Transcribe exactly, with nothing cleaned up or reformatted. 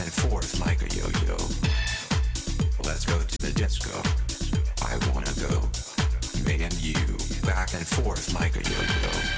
and forth like a yo-yo. Let's go to the disco. I wanna go. Me and you, back and forth like a yo-yo.